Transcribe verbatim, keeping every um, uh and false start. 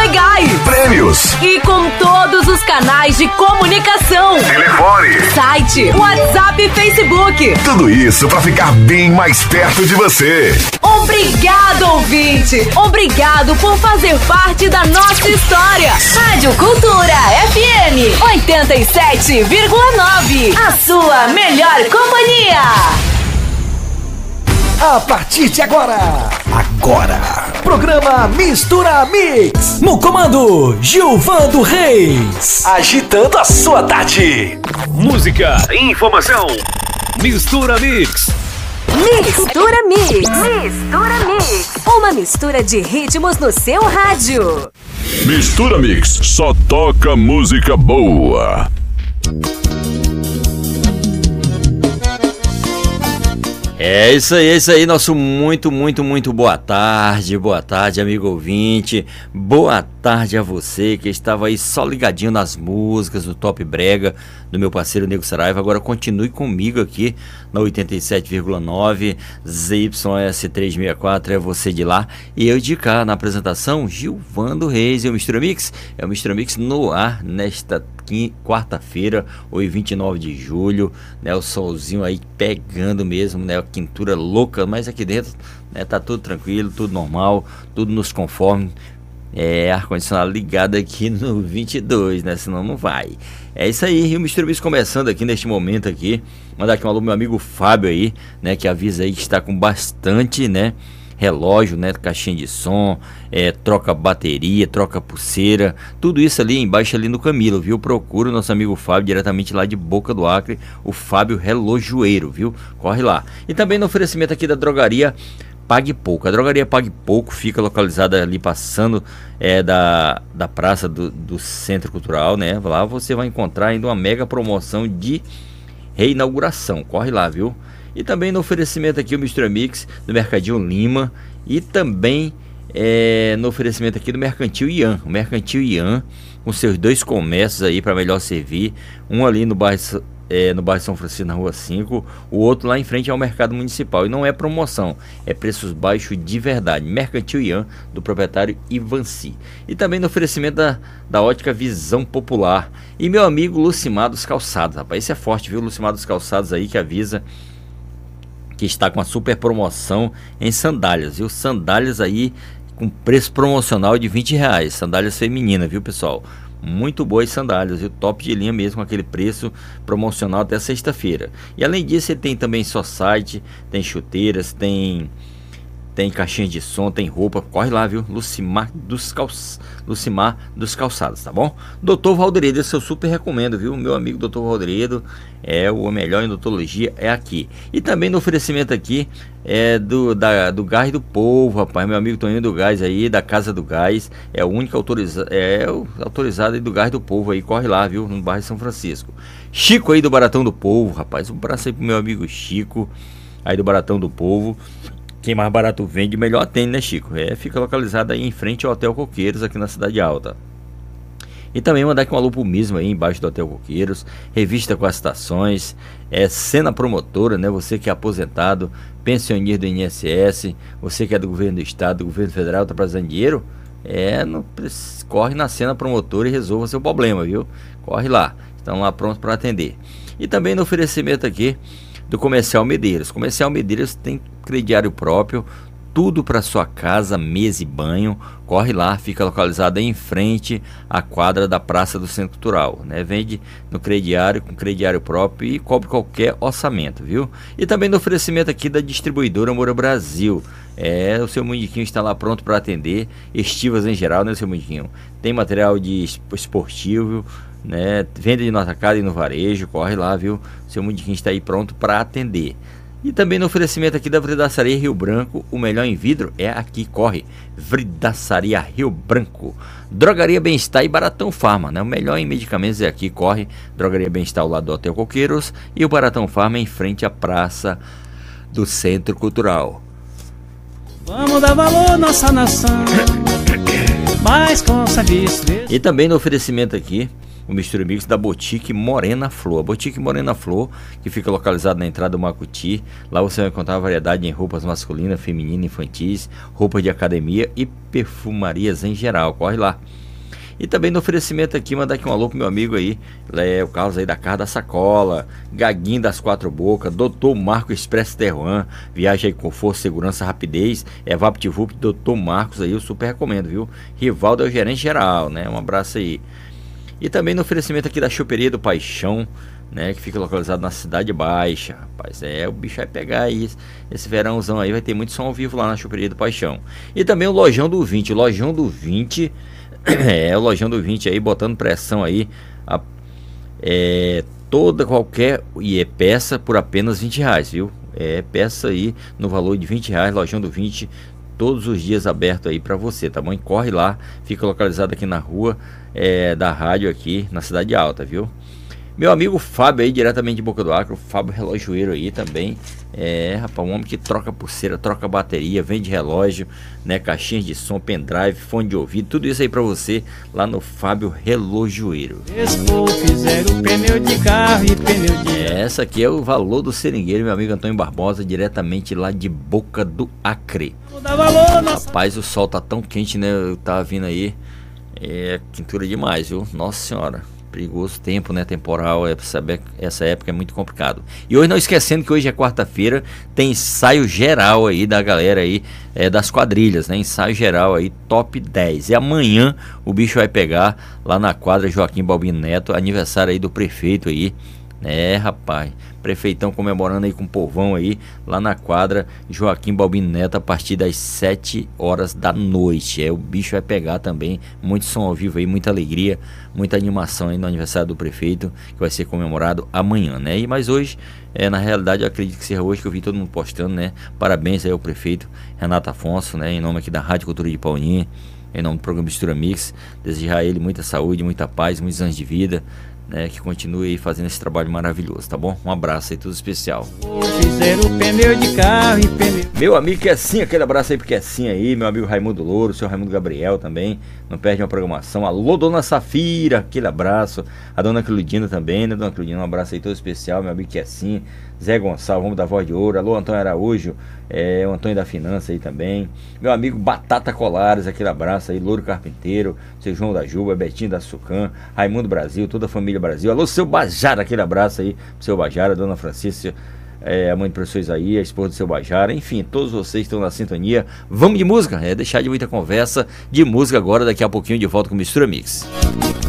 Gás. Prêmios. E com todos os canais de comunicação. Telefone. Site, WhatsApp e Facebook. Tudo isso para ficar bem mais perto de você. Obrigado, ouvinte. Obrigado por fazer parte da nossa história. Rádio Cultura F M oitenta e sete vírgula nove. A sua melhor companhia. A partir de agora, agora, programa Mistura Mix. No comando, Gilvando Reis. Agitando a sua tarde. Música, informação, Mistura Mix. Mistura Mix. Mistura Mix. Uma mistura de ritmos no seu rádio. Mistura Mix, só toca música boa. É isso aí, é isso aí, nosso muito, muito, muito boa tarde, boa tarde, amigo ouvinte, boa tarde a você que estava aí só ligadinho nas músicas do Top Brega do meu parceiro Nego Saraiva. Agora continue comigo aqui na oitenta e sete vírgula nove, Z Y S trezentos e sessenta e quatro, é você de lá e eu de cá na apresentação, Gilvando Reis. E o Mistura Mix é o Mistura Mix no ar nesta quarta-feira, hoje vinte e nove de julho, né, o solzinho aí pegando mesmo, né, a quintura louca, mas aqui dentro, né, tá tudo tranquilo, tudo normal, tudo nos conforme, é, ar-condicionado ligado aqui no vinte e dois, né, senão não vai. É isso aí, e o Mistura Mix começando aqui neste momento aqui, mandar aqui um alô pro meu amigo Fábio aí, né, que avisa aí que está com bastante, né, relógio, né, caixinha de som, é, troca bateria, troca pulseira, tudo isso ali embaixo ali no Camilo, viu? Procura o nosso amigo Fábio diretamente lá de Boca do Acre, o Fábio Relojoeiro, viu? Corre lá. E também no oferecimento aqui da drogaria Pague Pouco. A drogaria Pague Pouco fica localizada ali passando é, da, da praça do, do Centro Cultural, né? Lá você vai encontrar ainda uma mega promoção de reinauguração. Corre lá, viu? E também no oferecimento aqui o Mistura Mix do Mercadinho Lima e também é, no oferecimento aqui do Mercantil Ian. O Mercantil Ian com seus dois comércios aí para melhor servir. Um ali no bairro, é, no bairro São Francisco, na rua cinco. O outro lá em frente ao Mercado Municipal. E não é promoção, é preços baixos de verdade. Mercantil Ian, do proprietário Ivanci. E também no oferecimento da, da ótica Visão Popular. E meu amigo Lucimar dos Calçados. Rapaz, esse é forte, viu? Lucimar dos Calçados aí que avisa que está com a super promoção em sandálias, viu? Sandálias aí com preço promocional de vinte reais, sandálias femininas, viu, pessoal? Muito boas sandálias, viu? Top de linha mesmo, com aquele preço promocional até sexta-feira. E além disso, ele tem também só site, tem chuteiras, tem tem caixinha de som, tem roupa, corre lá, viu? Lucimar dos, calç... Lucimar dos Calçados, tá bom? doutor Valderedo, esse eu super recomendo, viu? Meu amigo doutor Valderedo é o melhor em odontologia, é aqui. E também no oferecimento aqui é do, da, do Gás do Povo, rapaz, meu amigo Toninho do Gás aí, da Casa do Gás, é o único autoriza... é o autorizado aí do Gás do Povo aí, corre lá, viu? No bairro São Francisco. Chico aí do Baratão do Povo, rapaz, um abraço aí pro meu amigo Chico, aí do Baratão do Povo. Quem mais barato vende, melhor atende, né, Chico? É, fica localizado aí em frente ao Hotel Coqueiros, aqui na Cidade Alta. E também mandar aqui um alô pro mesmo aí, embaixo do Hotel Coqueiros. Revista com as estações. É Cena Promotora, né? Você que é aposentado, pensioneiro do I N S S, você que é do governo do estado, do governo federal, tá precisando de dinheiro, é, não, corre na Cena Promotora e resolva seu problema, viu? Corre lá, estão lá prontos para atender. E também no oferecimento aqui do Comercial Medeiros. Comercial Medeiros tem crediário próprio, tudo para sua casa, mesa e banho. Corre lá, fica localizado em frente à quadra da Praça do Centro Cultural, né? Vende no crediário, com crediário próprio e cobre qualquer orçamento, viu? E também no oferecimento aqui da distribuidora Moura Brasil. É, o seu Mundiquinho está lá pronto para atender, estivas em geral, né, seu Mundiquinho? Tem material de esportivo, né? Venda de no atacado e no varejo, corre lá, viu? Seu Mundiquinho está aí pronto para atender. E também no oferecimento aqui da Vridaçaria Rio Branco, o melhor em vidro é aqui, corre. Vridaçaria Rio Branco. Drogaria Bem-Estar e Baratão Farma, né? O melhor em medicamentos é aqui, corre. Drogaria Bem-Estar ao lado do Hotel Coqueiros e o Baratão Farma em frente à Praça do Centro Cultural. Vamos dar valor à nossa nação, mas com serviço. E também no oferecimento aqui, o Mistura Mix da Boutique Morena Flor. A Boutique Morena Flor, que fica localizada na entrada do Macuti. Lá você vai encontrar uma variedade em roupas masculinas, femininas, infantis, roupas de academia e perfumarias em geral. Corre lá. E também no oferecimento aqui, mandar aqui um alô pro meu amigo aí, é, o Carlos aí da Carro da Sacola, Gaguinho das Quatro Bocas, doutor Marco Expresso Terroan, viagem aí com força, segurança, rapidez, é VaptVup, doutor Marcos aí, eu super recomendo, viu? Rivaldo é o gerente geral, né? Um abraço aí. E também no oferecimento aqui da Choperia do Paixão, né, que fica localizado na Cidade Baixa. Rapaz, é, o bicho vai pegar aí esse, esse verãozão aí, vai ter muito som ao vivo lá na Choperia do Paixão. E também o Lojão do vinte, o Lojão do vinte, é, o Lojão do vinte aí, botando pressão aí, a, é, toda, qualquer, e é peça por apenas vinte reais, viu? É peça aí no valor de vinte reais, Lojão do vinte, todos os dias aberto aí pra você, tá bom? E corre lá, fica localizado aqui na rua é, da rádio aqui, na Cidade Alta, viu? Meu amigo Fábio aí, diretamente de Boca do Acre, o Fábio Relojoeiro aí também. É, rapaz, um homem que troca pulseira, troca bateria, vende relógio, né? Caixinhas de som, pendrive, fone de ouvido, tudo isso aí pra você lá no Fábio Relojoeiro. Fizeram pneu de carro e pneu de... Essa aqui é o valor do seringueiro, meu amigo Antônio Barbosa, diretamente lá de Boca do Acre. Dá valor, nossa... Rapaz, o sol tá tão quente, né? Eu tava vindo aí, é quentura demais, viu? Nossa senhora. Perigoso tempo, né? Temporal, essa, essa época é muito complicado. E hoje, não esquecendo que hoje é quarta-feira, tem ensaio geral aí da galera aí, é, das quadrilhas, né? Ensaio geral aí, top dez. E amanhã o bicho vai pegar lá na quadra Joaquim Balbino Neto, aniversário aí do prefeito aí. É, rapaz, prefeitão comemorando aí com o povão aí, lá na quadra Joaquim Balbino Neto, a partir das sete horas da noite. É, o bicho vai pegar também, muito som ao vivo aí, muita alegria, muita animação aí no aniversário do prefeito, que vai ser comemorado amanhã, né? E mas hoje, é, na realidade, eu acredito que seja hoje, que eu vi todo mundo postando, né? Parabéns aí ao prefeito Renato Afonso, né? Em nome aqui da Rádio Cultura de Paulinha, em nome do programa Mistura Mix, desejar a ele muita saúde, muita paz, muitos anos de vida, né, que continue aí fazendo esse trabalho maravilhoso, tá bom? Um abraço aí, tudo especial. Fizeram pneu de carro e pneu... Meu amigo Quessinha, aquele abraço aí pro Quessinha aí, meu amigo Raimundo Louro, seu Raimundo Gabriel também, não perde uma programação. Alô, Dona Safira, aquele abraço. A Dona Cleudina também, né, Dona Cleudina, um abraço aí todo especial, meu amigo Quessinha. Zé Gonçalves, vamos da Voz de Ouro. Alô, Antônio Araújo, é, o Antônio da Finança aí também. Meu amigo Batata Colares, aquele abraço aí. Louro Carpinteiro, seu João da Juba, Betinho da Sucam, Raimundo Brasil, toda a família Brasil. Alô, seu Bajara, aquele abraço aí pro seu Bajara, Dona Francisca, é, a mãe do professor Isaí, a esposa do seu Bajara. Enfim, todos vocês estão na sintonia. Vamos de música? É deixar de muita conversa, de música agora, daqui a pouquinho de volta com Mistura Mix.